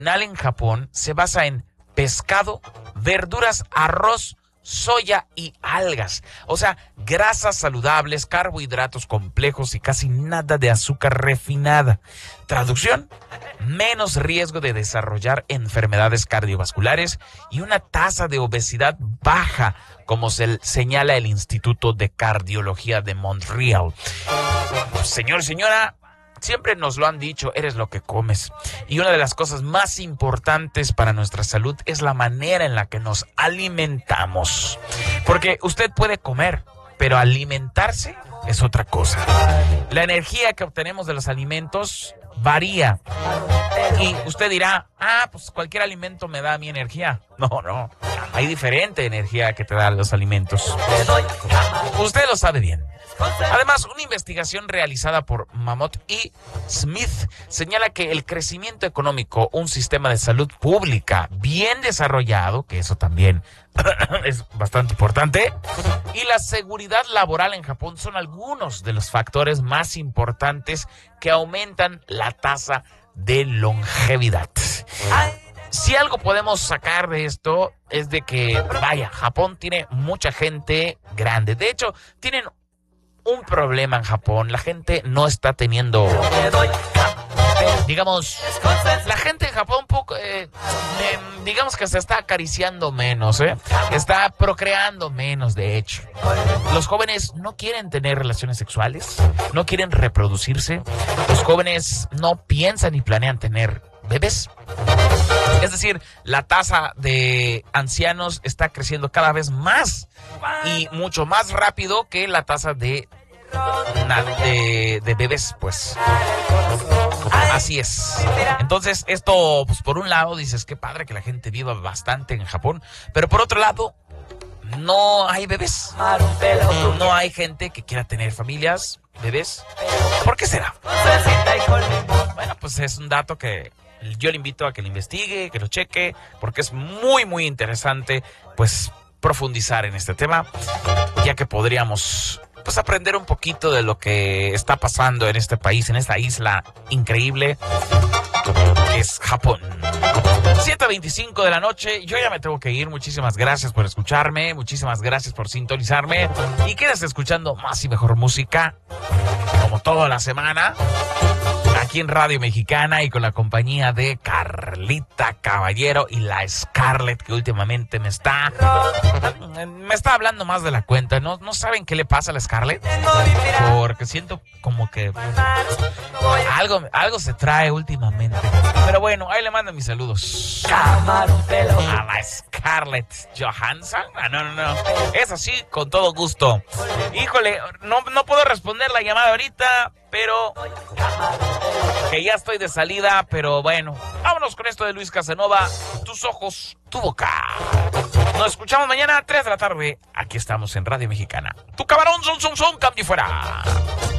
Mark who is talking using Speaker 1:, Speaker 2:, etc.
Speaker 1: en Japón se basa en pescado, verduras, arroz, soya y algas. O sea, grasas saludables, carbohidratos complejos y casi nada de azúcar refinada. Traducción: menos riesgo de desarrollar enfermedades cardiovasculares y una tasa de obesidad baja, como señala el Instituto de Cardiología de Montreal. Señor y señora, siempre nos lo han dicho, eres lo que comes. Y una de las cosas más importantes para nuestra salud es la manera en la que nos alimentamos. Porque usted puede comer, pero alimentarse es otra cosa. La energía que obtenemos de los alimentos varía. Y usted dirá, pues cualquier alimento me da mi energía. No. Hay diferente energía que te dan los alimentos. Usted lo sabe bien. Además, una investigación realizada por Mammoth y Smith señala que el crecimiento económico, un sistema de salud pública bien desarrollado, que eso también es bastante importante, y la seguridad laboral en Japón son algunos de los factores más importantes que aumentan la tasa de longevidad. Si algo podemos sacar de esto es de que, Japón tiene mucha gente grande. De hecho, tienen un problema en Japón. La gente no está teniendo, digamos, la gente en Japón digamos que se está acariciando menos, está procreando menos, de hecho. Los jóvenes no quieren tener relaciones sexuales, no quieren reproducirse. Los jóvenes no piensan ni planean tener bebés. Es decir, la tasa de ancianos está creciendo cada vez más y mucho más rápido que la tasa de bebés, pues. Así es. Entonces, esto, pues por un lado, dices, qué padre que la gente viva bastante en Japón, pero por otro lado, no hay bebés. No hay gente que quiera tener familias, bebés. ¿Por qué será? Bueno, pues es un dato que yo le invito a que lo investigue, que lo cheque, porque es muy, muy interesante, pues, profundizar en este tema, ya que podríamos, pues, aprender un poquito de lo que está pasando en este país, en esta isla increíble que es Japón. 7:25 de la noche, yo ya me tengo que ir. Muchísimas gracias por escucharme, muchísimas gracias por sintonizarme y quédate escuchando más y mejor música, como toda la semana, aquí en Radio Mexicana y con la compañía de Carlita Caballero y la Scarlett, que últimamente me está hablando más de la cuenta. ¿No saben qué le pasa a la Scarlett? Porque siento como que algo se trae últimamente. Pero bueno, ahí le mando mis saludos a la Scarlett Johansson. No. Es así, con todo gusto. Híjole, no puedo responder la llamada ahorita, pero que ya estoy de salida, pero bueno, vámonos con esto de Luis Casanova, Tus ojos, tu boca. Nos escuchamos mañana a 3 de la tarde. Aquí estamos en Radio Mexicana. Tu camarón, son, cambio y fuera.